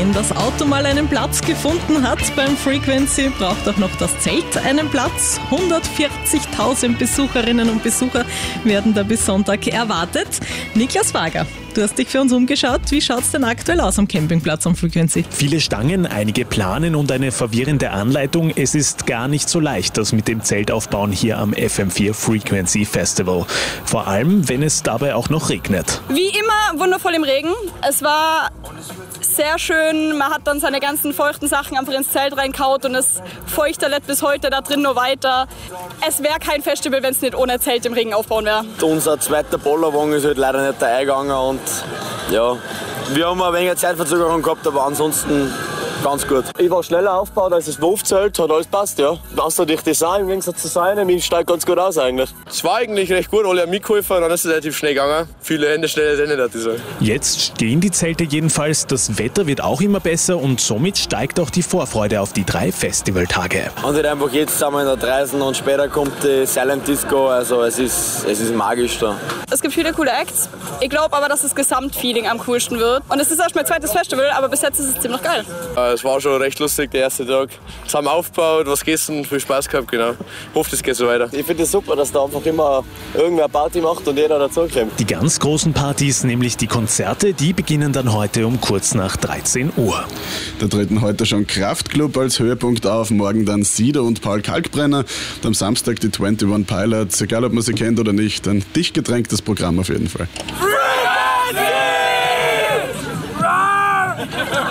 Wenn das Auto mal einen Platz gefunden hat beim Frequency, braucht auch noch das Zelt einen Platz. 140.000 Besucherinnen und Besucher werden da bis Sonntag erwartet. Niklas Wager, du hast dich für uns umgeschaut. Wie schaut es denn aktuell aus am Campingplatz am Frequency? Viele Stangen, einige Planen und eine verwirrende Anleitung. Es ist gar nicht so leicht, das mit dem Zeltaufbauen hier am FM4 Frequency Festival. Vor allem, wenn es dabei auch noch regnet. Wie immer wundervoll im Regen. Es war sehr schön. Man hat dann seine ganzen feuchten Sachen einfach ins Zelt reinkaut und es feuchterlet bis heute da drin noch weiter. Es wäre kein Festival, wenn es nicht ohne Zelt im Regen aufbauen wäre. Unser zweiter Bollerwagen ist halt leider nicht eingegangen und ja, wir haben ein wenig Zeitverzögerung gehabt, aber ansonsten ganz gut. Ich war schneller aufgebaut als das Wurfzelt, hat alles passt, ja. Außer durch Design, im Gegensatz zu seinem, ich steige ganz gut aus eigentlich. Es war eigentlich recht gut, alle haben mitgeholfen, dann ist es relativ schnell gegangen. Viele Hände schneller als nicht, ich sagen. Jetzt stehen die Zelte jedenfalls, das Wetter wird auch immer besser und somit steigt auch die Vorfreude auf die 3 Festivaltage. Und halt einfach jetzt sind wir in der 30 und später kommt die Silent Disco, also es ist magisch da. Es gibt viele coole Acts. Ich glaube aber, dass das Gesamtfeeling am coolsten wird. Und es ist erst mein zweites Festival, aber bis jetzt ist es ziemlich geil. Es war schon recht lustig, der erste Tag. Das haben wir aufgebaut, was gegessen, viel Spaß gehabt, genau. Ich hoffe, das geht so weiter. Ich finde es super, dass da einfach immer irgendwer Party macht und jeder dazukommt. Die ganz großen Partys, nämlich die Konzerte, die beginnen dann heute um kurz nach 13 Uhr. Da treten heute schon Kraftklub als Höhepunkt auf, morgen dann Sido und Paul Kalkbrenner und am Samstag die 21 Pilots, egal ob man sie kennt oder nicht, ein dicht gedrängtes Programm auf jeden Fall. Frequency!